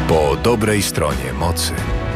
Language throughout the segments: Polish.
Po dobrej stronie mocy.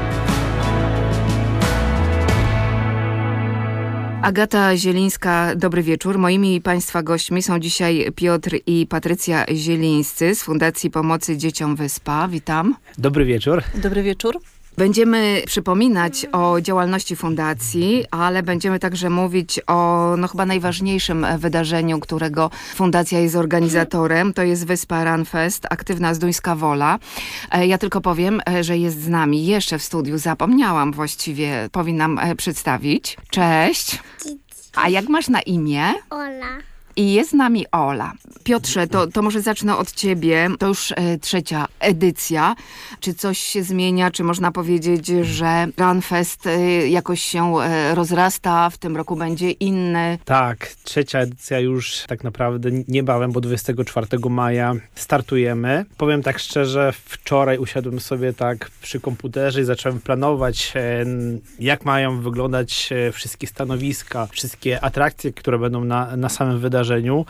Agata Zielińska, dobry wieczór. Moimi Państwa gośćmi są dzisiaj Piotr i Patrycja Zielińscy z Fundacji Pomocy Dzieciom Wyspa. Witam. Dobry wieczór. Dobry wieczór. Będziemy przypominać o działalności fundacji, ale będziemy także mówić o chyba najważniejszym wydarzeniu, którego fundacja jest organizatorem. To jest Wyspa Run Fest, aktywna zduńska wola. Ja tylko powiem, że jest z nami jeszcze w studiu. Zapomniałam właściwie, powinnam przedstawić. Cześć. A jak masz na imię? Ola. I jest z nami Ola. Piotrze, to może zacznę od ciebie. To już trzecia edycja. Czy coś się zmienia? Czy można powiedzieć, że Runfest jakoś się rozrasta? W tym roku będzie inny? Tak, trzecia edycja już tak naprawdę niebawem, bo 24 maja startujemy. Powiem tak szczerze, wczoraj usiadłem sobie tak przy komputerze i zacząłem planować, jak mają wyglądać wszystkie stanowiska, wszystkie atrakcje, które będą na samym wydarzeniu.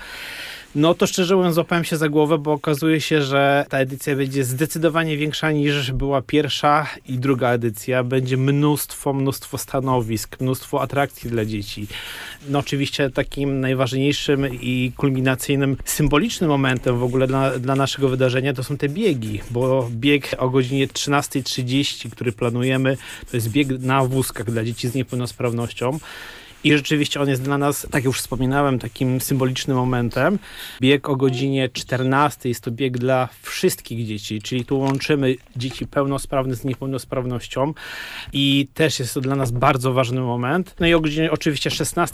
No to szczerze mówiąc złapałem się za głowę, bo okazuje się, że ta edycja będzie zdecydowanie większa niż była pierwsza i druga edycja. Będzie mnóstwo stanowisk, mnóstwo atrakcji dla dzieci. No oczywiście takim najważniejszym i kulminacyjnym, symbolicznym momentem w ogóle dla naszego wydarzenia to są te biegi, bo bieg o godzinie 13:30, który planujemy, to jest bieg na wózkach dla dzieci z niepełnosprawnością. I rzeczywiście on jest dla nas, tak jak już wspominałem, takim symbolicznym momentem. Bieg o godzinie 14 jest to bieg dla wszystkich dzieci, czyli tu łączymy dzieci pełnosprawne z niepełnosprawnością i też jest to dla nas bardzo ważny moment. No i o godzinie oczywiście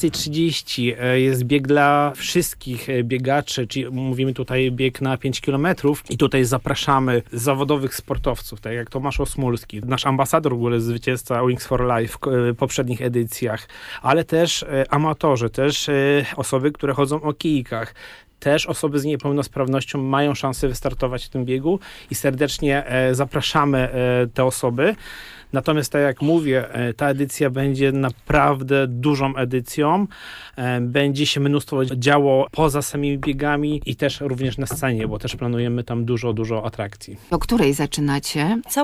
16:30 jest bieg dla wszystkich biegaczy, czyli mówimy tutaj bieg na 5 km i tutaj zapraszamy zawodowych sportowców, tak jak Tomasz Osmulski, nasz ambasador w ogóle, zwycięzca Wings for Life w poprzednich edycjach, ale też amatorzy, też osoby, które chodzą o kijkach, też osoby z niepełnosprawnością mają szansę wystartować w tym biegu i serdecznie zapraszamy te osoby. Natomiast tak jak mówię, ta edycja będzie naprawdę dużą edycją. Będzie się mnóstwo działo poza samymi biegami i też również na scenie, bo też planujemy tam dużo atrakcji. O której zaczynacie?